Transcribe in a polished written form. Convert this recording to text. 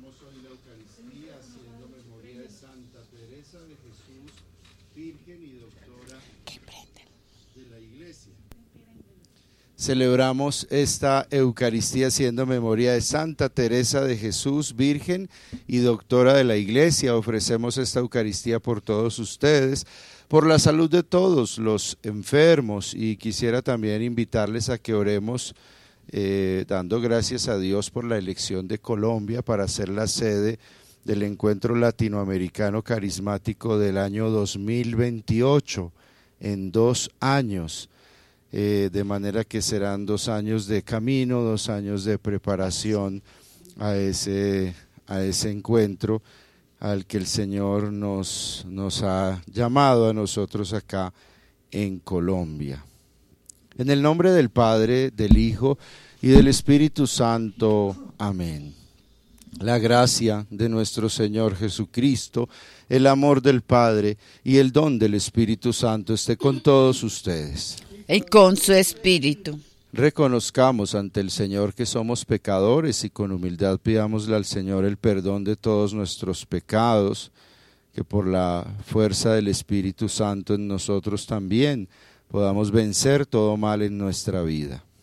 celebramos hoy la Eucaristía haciendo memoria de Santa Teresa de Jesús, Virgen y Doctora de la Iglesia. Celebramos esta Eucaristía haciendo memoria de Santa Teresa de Jesús, Virgen y Doctora de la Iglesia. Ofrecemos esta Eucaristía por todos ustedes, por la salud de todos los enfermos, y quisiera también invitarles a que oremos dando gracias a Dios por la elección de Colombia para ser la sede del Encuentro Latinoamericano Carismático del año 2028, en 2 años. De manera que serán 2 años de camino, 2 años de preparación a ese encuentro al que el Señor nos ha llamado a nosotros acá en Colombia. En el nombre del Padre, del Hijo y del Espíritu Santo. Amén. La gracia de nuestro Señor Jesucristo, el amor del Padre y el don del Espíritu Santo esté con todos ustedes. Y con su espíritu. Reconozcamos ante el Señor que somos pecadores y con humildad pidámosle al Señor el perdón de todos nuestros pecados, que por la fuerza del Espíritu Santo en nosotros también podamos vencer todo mal en nuestra vida.